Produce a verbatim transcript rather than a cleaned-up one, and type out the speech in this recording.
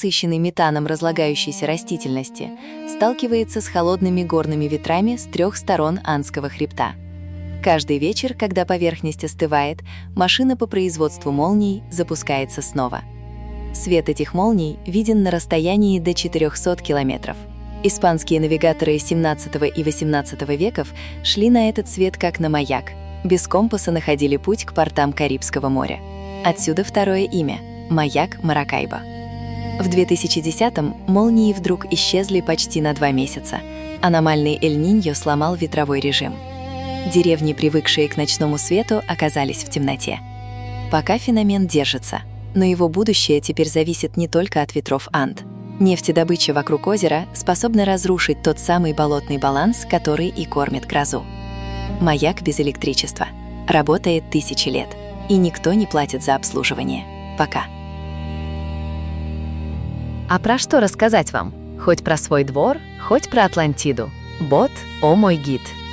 насыщенный метаном разлагающейся растительности, сталкивается с холодными горными ветрами с трех сторон Андского хребта. Каждый вечер, когда поверхность остывает, машина по производству молний запускается снова. Свет этих молний виден на расстоянии до четырёхсот километров. Испанские навигаторы семнадцатого и восемнадцатого веков шли на этот свет как на маяк, без компаса находили путь к портам Карибского моря. Отсюда второе имя – маяк Маракайбо. В две тысячи десятом молнии вдруг исчезли почти на два месяца. Аномальный Эль-Ниньо сломал ветровой режим. Деревни, привыкшие к ночному свету, оказались в темноте. Пока феномен держится, но его будущее теперь зависит не только от ветров Анд. Нефтедобыча вокруг озера способна разрушить тот самый болотный баланс, который и кормит грозу. Маяк без электричества. Работает тысячи лет. И никто не платит за обслуживание. Пока. А про что рассказать вам? Хоть про свой двор, хоть про Атлантиду. Бот, о мой гид.